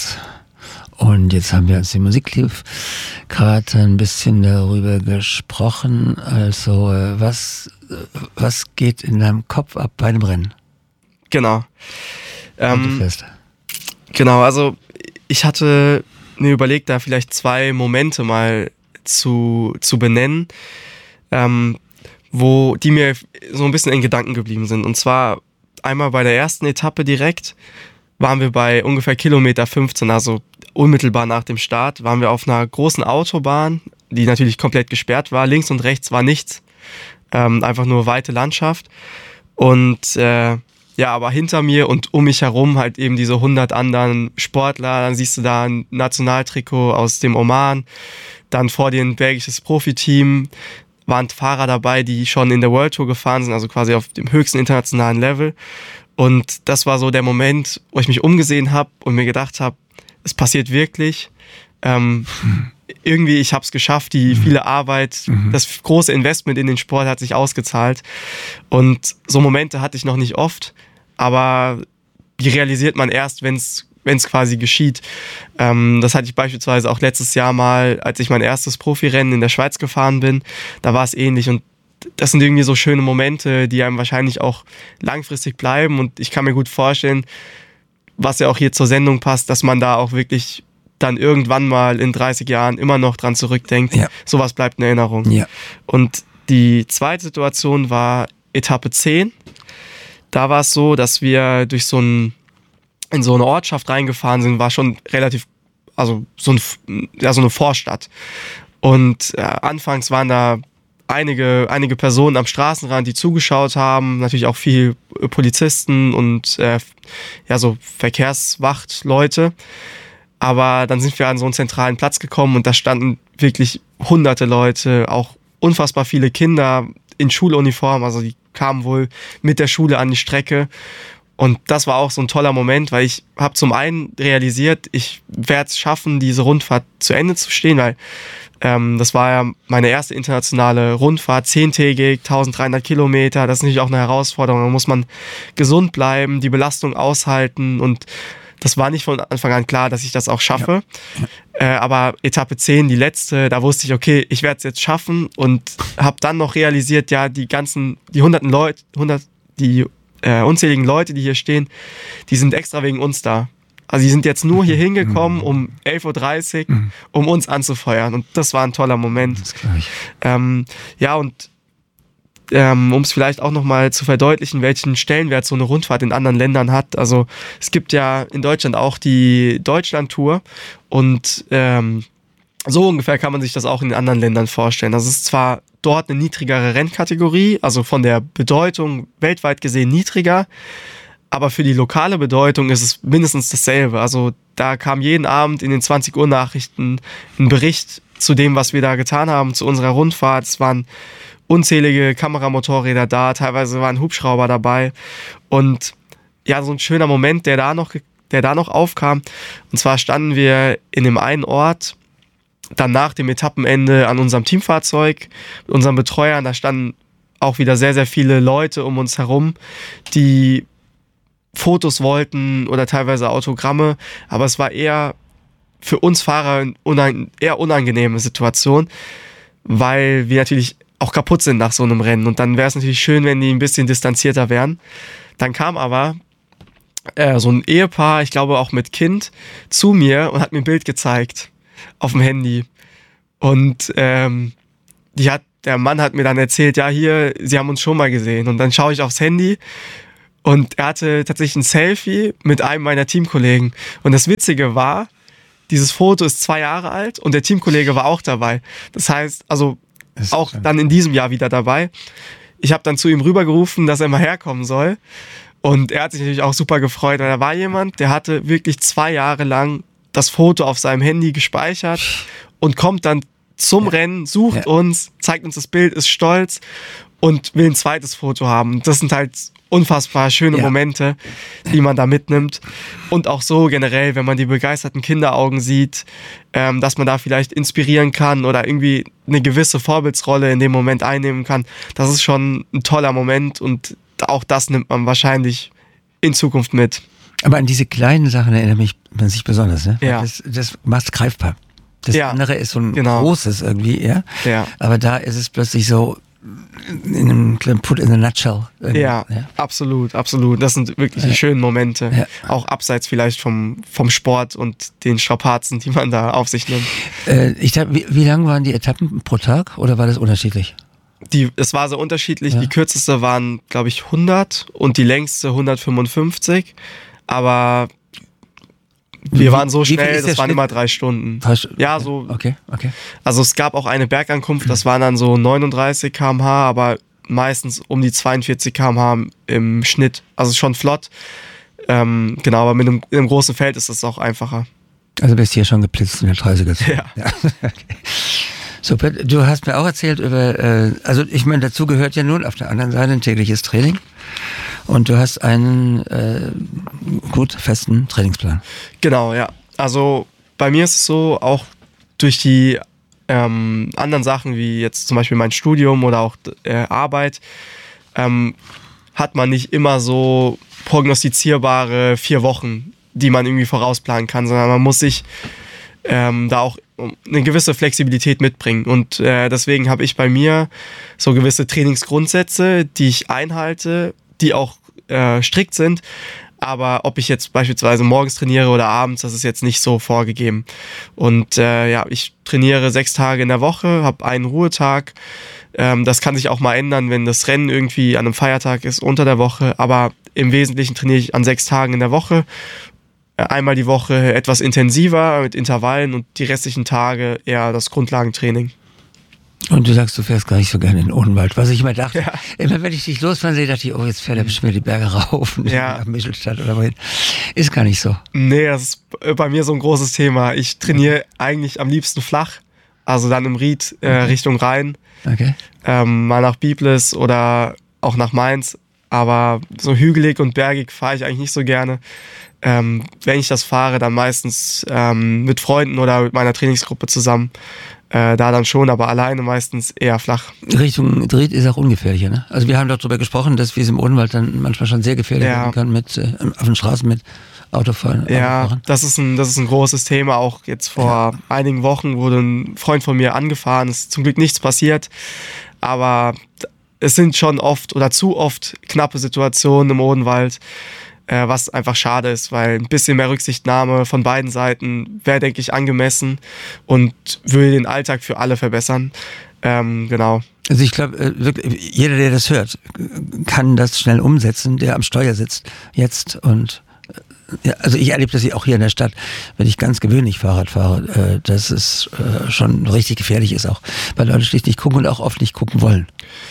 Podcast. Und jetzt haben wir, als die Musik lief, gerade ein bisschen darüber gesprochen. Also, was geht in deinem Kopf ab bei einem Rennen? Genau. Genau, also ich hatte mir überlegt, da vielleicht 2 Momente mal zu benennen, wo die mir so ein bisschen in Gedanken geblieben sind. Und zwar einmal bei der ersten Etappe direkt waren wir bei ungefähr Kilometer 15, also unmittelbar nach dem Start, waren wir auf einer großen Autobahn, die natürlich komplett gesperrt war. Links und rechts war nichts, einfach nur weite Landschaft. Und aber hinter mir und um mich herum halt eben diese 100 anderen Sportler. Dann siehst du da ein Nationaltrikot aus dem Oman. Dann vor dir ein belgisches Profiteam. Waren Fahrer dabei, die schon in der World Tour gefahren sind, also quasi auf dem höchsten internationalen Level. Und das war so der Moment, wo ich mich umgesehen habe und mir gedacht habe, es passiert wirklich. Irgendwie, ich habe es geschafft, die viele Arbeit, das große Investment in den Sport hat sich ausgezahlt. Und so Momente hatte ich noch nicht oft, aber die realisiert man erst, wenn es quasi geschieht. Das hatte ich beispielsweise auch letztes Jahr mal, als ich mein erstes Profirennen in der Schweiz gefahren bin. Da war es ähnlich und das sind irgendwie so schöne Momente, die einem wahrscheinlich auch langfristig bleiben und ich kann mir gut vorstellen, was ja auch hier zur Sendung passt, dass man da auch wirklich dann irgendwann mal in 30 Jahren immer noch dran zurückdenkt. Ja. Sowas bleibt in Erinnerung. Ja. Und die zweite Situation war Etappe 10. Da war es so, dass wir in so eine Ortschaft reingefahren sind, war schon relativ, also so eine Vorstadt. Und anfangs waren da einige Personen am Straßenrand, die zugeschaut haben, natürlich auch viel Polizisten und so Verkehrswachtleute. Aber dann sind wir an so einen zentralen Platz gekommen und da standen wirklich hunderte Leute, auch unfassbar viele Kinder in Schuluniform, also die kamen wohl mit der Schule an die Strecke. Und das war auch so ein toller Moment, weil ich habe zum einen realisiert, ich werde es schaffen, diese Rundfahrt zu Ende zu stehen, weil das war ja meine erste internationale Rundfahrt, 10-tägig, 1300 Kilometer. Das ist natürlich auch eine Herausforderung. Da muss man gesund bleiben, die Belastung aushalten und das war nicht von Anfang an klar, dass ich das auch schaffe. Ja. Aber Etappe 10, die letzte, da wusste ich, okay, ich werde es jetzt schaffen und habe dann noch realisiert, ja, die unzähligen Leute, die hier stehen, die sind extra wegen uns da. Also die sind jetzt nur hier hingekommen um 11.30 Uhr, um uns anzufeuern. Und das war ein toller Moment. Das um es vielleicht auch nochmal zu verdeutlichen, welchen Stellenwert so eine Rundfahrt in anderen Ländern hat. Also es gibt ja in Deutschland auch die Deutschland-Tour und so ungefähr kann man sich das auch in den anderen Ländern vorstellen. Das ist zwar dort eine niedrigere Rennkategorie, also von der Bedeutung weltweit gesehen niedriger, aber für die lokale Bedeutung ist es mindestens dasselbe. Also da kam jeden Abend in den 20 Uhr Nachrichten ein Bericht zu dem, was wir da getan haben, zu unserer Rundfahrt. Es waren unzählige Kameramotorräder da, teilweise waren Hubschrauber dabei. Und ja, so ein schöner Moment, der da noch aufkam. Und zwar standen wir in dem einen Ort, dann nach dem Etappenende an unserem Teamfahrzeug, mit unseren Betreuern. Da standen auch wieder sehr, sehr viele Leute um uns herum, die Fotos wollten oder teilweise Autogramme, aber es war eher für uns Fahrer eine eher unangenehme Situation, weil wir natürlich auch kaputt sind nach so einem Rennen und dann wäre es natürlich schön, wenn die ein bisschen distanzierter wären. Dann kam aber so ein Ehepaar, ich glaube auch mit Kind, zu mir und hat mir ein Bild gezeigt auf dem Handy und der Mann hat mir dann erzählt, ja hier, sie haben uns schon mal gesehen und dann schaue ich aufs Handy und er hatte tatsächlich ein Selfie mit einem meiner Teamkollegen. Und das Witzige war, dieses Foto ist 2 Jahre alt und der Teamkollege war auch dabei. Das heißt, also auch dann in diesem Jahr wieder dabei. Ich habe dann zu ihm rübergerufen, dass er mal herkommen soll. Und er hat sich natürlich auch super gefreut, weil da war jemand, der hatte wirklich 2 Jahre lang das Foto auf seinem Handy gespeichert und kommt dann zum Rennen, sucht uns, zeigt uns das Bild, ist stolz und will ein zweites Foto haben. Das sind halt unfassbar schöne Momente, die man da mitnimmt. Und auch so generell, wenn man die begeisterten Kinderaugen sieht, dass man da vielleicht inspirieren kann oder irgendwie eine gewisse Vorbildsrolle in dem Moment einnehmen kann. Das ist schon ein toller Moment und auch das nimmt man wahrscheinlich in Zukunft mit. Aber an diese kleinen Sachen erinnert man sich besonders, ne? Ja. Das macht's greifbar. Das andere ist so ein großes irgendwie, ja. Aber da ist es plötzlich so in einem Put in a nutshell. Ja, absolut. Das sind wirklich die schönen Momente. Ja. Auch abseits vielleicht vom Sport und den Strapazen, die man da auf sich nimmt. Wie lang waren die Etappen pro Tag oder war das unterschiedlich? Es war so unterschiedlich. Die kürzeste waren, glaube ich, 100 und die längste 155. Aber wir waren so schnell, das waren immer 3 Stunden. Ja, so. Okay. Also es gab auch eine Bergankunft, das waren dann so 39 km/h, aber meistens um die 42 km/h im Schnitt. Also schon flott. Genau, aber mit einem großen Feld ist es auch einfacher. Also bist hier schon geblitzt in der 30er. Ja. Okay. Super, du hast mir auch erzählt über, also ich meine, dazu gehört ja nun auf der anderen Seite ein tägliches Training und du hast einen gut festen Trainingsplan. Genau, ja. Also bei mir ist es so, auch durch die anderen Sachen wie jetzt zum Beispiel mein Studium oder auch Arbeit, hat man nicht immer so prognostizierbare 4 Wochen, die man irgendwie vorausplanen kann, sondern man muss sich da auch eine gewisse Flexibilität mitbringen. Und deswegen habe ich bei mir so gewisse Trainingsgrundsätze, die ich einhalte, die auch strikt sind. Aber ob ich jetzt beispielsweise morgens trainiere oder abends, das ist jetzt nicht so vorgegeben. Und ich trainiere 6 Tage in der Woche, habe einen Ruhetag. Das kann sich auch mal ändern, wenn das Rennen irgendwie an einem Feiertag ist unter der Woche. Aber im Wesentlichen trainiere ich an 6 Tagen in der Woche. Einmal die Woche etwas intensiver mit Intervallen und die restlichen Tage eher das Grundlagentraining. Und du sagst, du fährst gar nicht so gerne in den Odenwald. Was ich immer dachte, immer wenn ich dich losfahren sehe, dachte ich, oh, jetzt fährt er bestimmt die Berge rauf nach Michelstadt oder wohin. Ist gar nicht so. Nee, das ist bei mir so ein großes Thema. Ich trainiere eigentlich am liebsten flach, also dann im Ried Richtung Rhein. Okay. Mal nach Biblis oder auch nach Mainz. Aber so hügelig und bergig fahre ich eigentlich nicht so gerne. Wenn ich das fahre, dann meistens mit Freunden oder mit meiner Trainingsgruppe zusammen. Da dann schon, aber alleine meistens eher flach. Richtung Ried ist auch ungefährlicher, ne? Also wir haben doch darüber gesprochen, dass wir es im Odenwald dann manchmal schon sehr gefährlich werden können mit auf den Straßen mit Autofahren. Ja, das ist ein großes Thema. Auch jetzt vor einigen Wochen wurde ein Freund von mir angefahren. Es ist zum Glück nichts passiert, aber es sind schon oft oder zu oft knappe Situationen im Odenwald, was einfach schade ist, weil ein bisschen mehr Rücksichtnahme von beiden Seiten wäre, denke ich, angemessen und würde den Alltag für alle verbessern. Genau. Also ich glaube, jeder, der das hört, kann das schnell umsetzen, der am Steuer sitzt jetzt und also ich erlebe das auch hier in der Stadt, wenn ich ganz gewöhnlich Fahrrad fahre, dass es schon richtig gefährlich ist auch, weil Leute schlicht nicht gucken und auch oft nicht gucken wollen.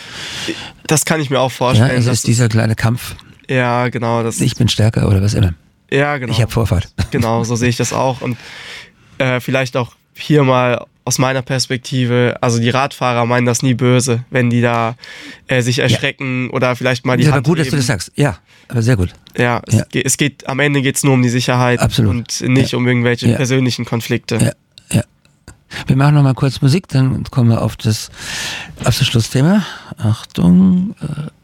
Das kann ich mir auch vorstellen. Ja, es ist dieser kleine Kampf. Ja, genau. Ich bin stärker oder was immer. Ja, genau. Ich habe Vorfahrt. Genau, so sehe ich das auch. Und vielleicht auch hier mal aus meiner Perspektive, also die Radfahrer meinen das nie böse, wenn die da sich erschrecken oder vielleicht mal die Hand aber gut, heben. dass du das sagst. Ja, aber sehr gut. Ja, es geht, am Ende geht es nur um die Sicherheit. Absolut. Und nicht um irgendwelche persönlichen Konflikte. Ja. Wir machen noch mal kurz Musik, dann kommen wir auf das Schlussthema. Achtung.